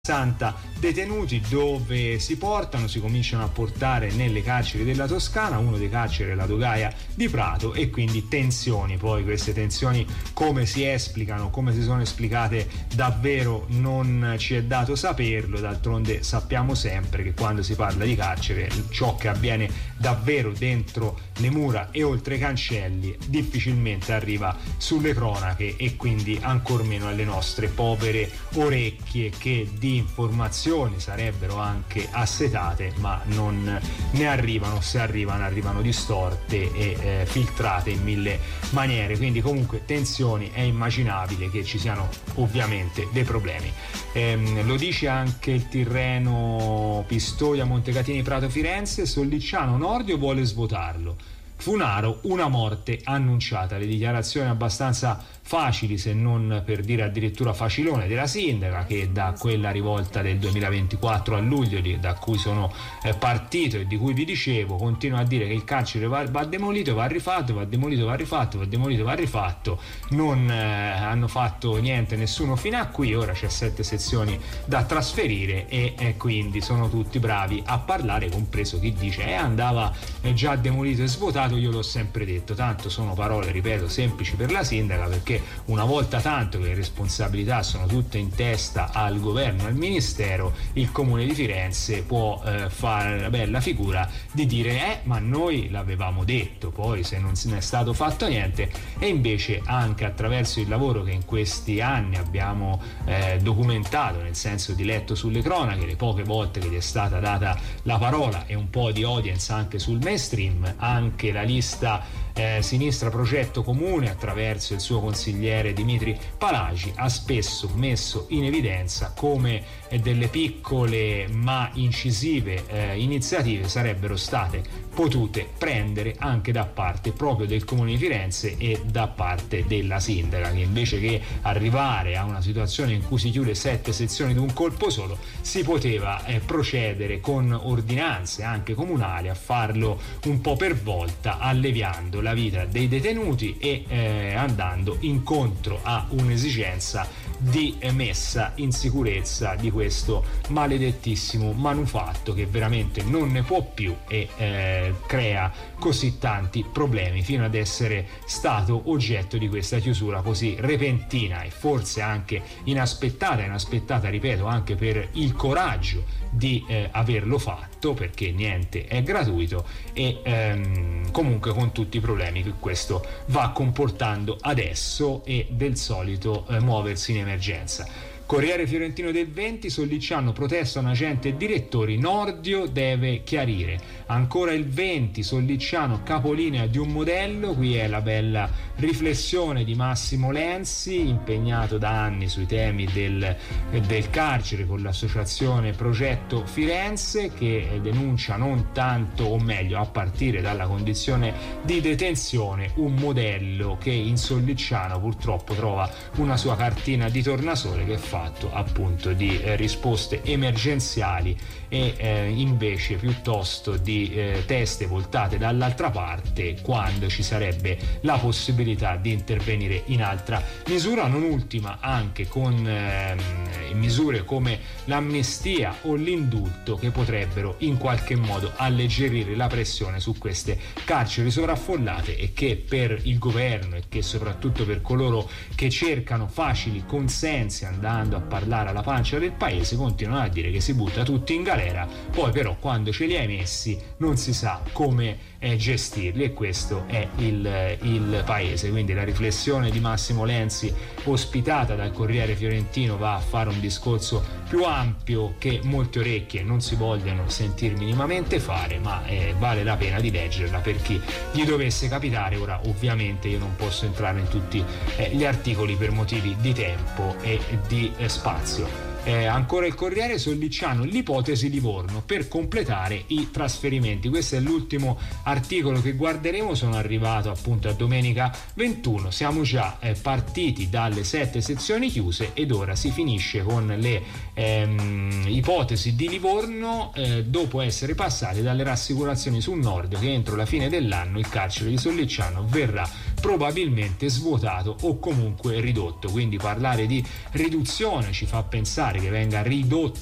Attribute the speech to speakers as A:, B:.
A: 60 detenuti, dove si cominciano a portare nelle carceri della Toscana. Uno dei carceri è la Dogaia di Prato, e quindi tensioni. Poi queste tensioni come si esplicano, come si sono esplicate davvero non ci è dato saperlo. D'altronde sappiamo sempre che quando si parla di carcere, ciò che avviene davvero dentro le mura e oltre i cancelli difficilmente arriva sulle cronache, e quindi ancor meno alle nostre povere orecchie, che di informazioni sarebbero anche assetate, ma non ne arrivano. Se arrivano distorte e filtrate in mille maniere. Quindi comunque tensioni, è immaginabile che ci siano ovviamente dei problemi. Lo dice anche il Tirreno: Pistoia, Montecatini, Prato, Firenze, Sollicciano, Nordio vuole svuotarlo. Funaro, una morte annunciata. Le dichiarazioni abbastanza facili, se non per dire addirittura facilone, della sindaca, che da quella rivolta del 2024 a luglio, da cui sono partito e di cui vi dicevo, continua a dire che il carcere va demolito, va rifatto, va demolito, va rifatto, va demolito, va rifatto. Non hanno fatto niente nessuno fino a qui. Ora c'è 7 sezioni da trasferire e quindi sono tutti bravi a parlare, compreso chi dice andava già demolito e svuotato. Io l'ho sempre detto, tanto sono parole, ripeto, semplici per la sindaca, perché una volta tanto che le responsabilità sono tutte in testa al governo e al ministero, il comune di Firenze può fare la bella figura di dire ma noi l'avevamo detto, poi se non se ne è stato fatto niente. E invece, anche attraverso il lavoro che in questi anni abbiamo documentato, nel senso di letto sulle cronache, le poche volte che gli è stata data la parola e un po' di audience anche sul mainstream, anche la lista Sinistra Progetto Comune, attraverso il suo consigliere Dimitri Palagi, ha spesso messo in evidenza come delle piccole ma incisive iniziative sarebbero state potute prendere anche da parte proprio del Comune di Firenze e da parte della sindaca, che invece che arrivare a una situazione in cui si chiude 7 sezioni d'un colpo solo, si poteva procedere con ordinanze anche comunali a farlo un po' per volta, alleviando la vita dei detenuti e andando incontro a un'esigenza di messa in sicurezza di questo maledettissimo manufatto, che veramente non ne può più e crea così tanti problemi, fino ad essere stato oggetto di questa chiusura così repentina e forse anche inaspettata, ripeto, anche per il coraggio di averlo fatto, perché niente è gratuito, e comunque con tutti i problemi che questo va comportando adesso, e del solito muoversi in emergenza. Corriere Fiorentino del 20, Sollicciano, protesta un agente e direttori, Nordio deve chiarire. Ancora il 20, Sollicciano, capolinea di un modello. Qui è la bella riflessione di Massimo Lenzi, impegnato da anni sui temi del carcere con l'associazione Progetto Firenze, che denuncia non tanto, o meglio a partire dalla condizione di detenzione, un modello che in Sollicciano purtroppo trova una sua cartina di tornasole, che fa appunto di risposte emergenziali e invece piuttosto di teste voltate dall'altra parte, quando ci sarebbe la possibilità di intervenire in altra misura, non ultima anche con misure come l'amnistia o l'indulto, che potrebbero in qualche modo alleggerire la pressione su queste carceri sovraffollate, e che per il governo e che soprattutto per coloro che cercano facili consensi andando a parlare alla pancia del paese continuano a dire che si butta tutti in galera, poi però quando ce li hai messi non si sa come gestirli, e questo è il paese. Quindi la riflessione di Massimo Lenzi, ospitata dal Corriere Fiorentino, va a fare un discorso più ampio che molte orecchie non si vogliono sentir minimamente fare, ma vale la pena di leggerla per chi gli dovesse capitare. Ora ovviamente io non posso entrare in tutti gli articoli per motivi di tempo e di spazio. Ancora il Corriere, Sollicciano, l'ipotesi Livorno per completare i trasferimenti. Questo è l'ultimo articolo che guarderemo. Sono arrivato appunto a domenica 21, siamo già partiti dalle 7 sezioni chiuse ed ora si finisce con le ipotesi di Livorno, dopo essere passati dalle rassicurazioni sul Nord che entro la fine dell'anno il carcere di Sollicciano verrà probabilmente svuotato o comunque ridotto. Quindi parlare di riduzione ci fa pensare che venga ridotto